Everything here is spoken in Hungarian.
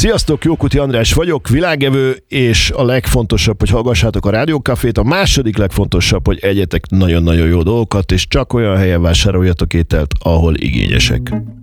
Sziasztok, Jókuti András vagyok, világevő, és a legfontosabb, hogy hallgassátok a Rádiókafét, a második legfontosabb, hogy egyetek nagyon-nagyon jó dolgokat, és csak olyan helyen vásároljatok ételt, ahol igényesek.